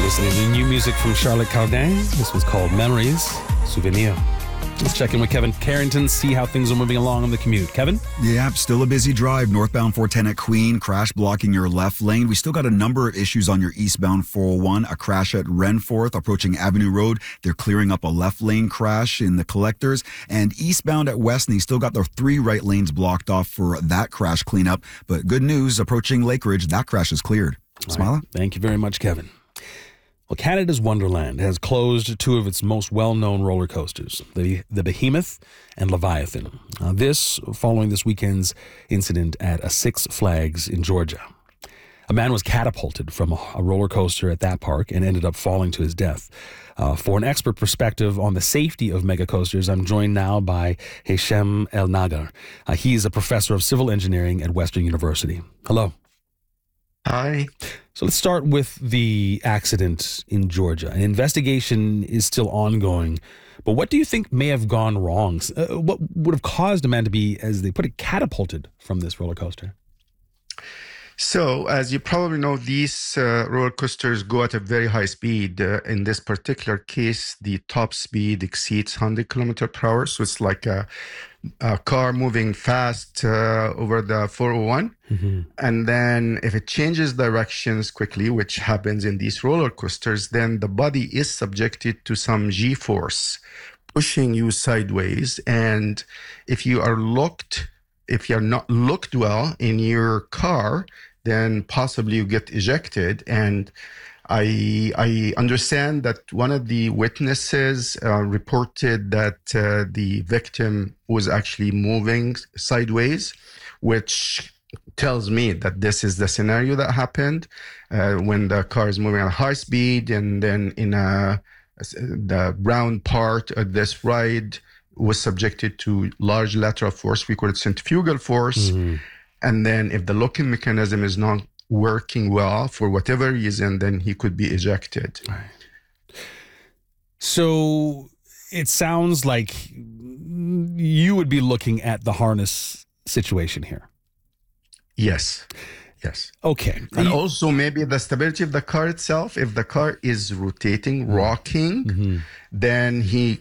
Listening to new music from Charlotte Cardin. This one's called Memories, Souvenir. Let's check in with Kevin Carrington, see how things are moving along on the commute. Kevin? Yeah, still a busy drive. Northbound 410 at Queen, crash blocking your left lane. We still got a number of issues on your eastbound 401. A crash at Renforth approaching Avenue Road. They're clearing up a left lane crash in the collectors. And eastbound at Westney, still got the 3 right lanes blocked off for that crash cleanup. But good news, approaching Lake Ridge, that crash is cleared. Smila? Right. Thank you very much, Kevin. Well, Canada's Wonderland has closed 2 of its most well-known roller coasters, the Behemoth and Leviathan. This following this weekend's incident at a Six Flags in Georgia. A man was catapulted from a roller coaster at that park and ended up falling to his death. For an expert perspective on the safety of mega coasters, I'm joined now by Heshem El Nagar. He is a professor of civil engineering at Western University. Hello. Hi. So let's start with the accident in Georgia. An investigation is still ongoing, but what do you think may have gone wrong? What would have caused a man to be, as they put it, catapulted from this roller coaster? So, as you probably know, these roller coasters go at a very high speed. In this particular case, the top speed exceeds 100 kilometers per hour. So it's like a car moving fast over the 401. Mm-hmm. And then if it changes directions quickly, which happens in these roller coasters, then the body is subjected to some G-force pushing you sideways. And if you're not looked well in your car, then possibly you get ejected. And I understand that one of the witnesses reported that the victim was actually moving sideways, which tells me that this is the scenario that happened when the car is moving at high speed, and then in the round part of this ride was subjected to large lateral force. We call it centrifugal force. Mm-hmm. And then if the locking mechanism is not working well for whatever reason, then he could be ejected. Right. So it sounds like you would be looking at the harness situation here. Yes. Okay. And also maybe the stability of the car itself. If the car is rotating, rocking, mm-hmm. then he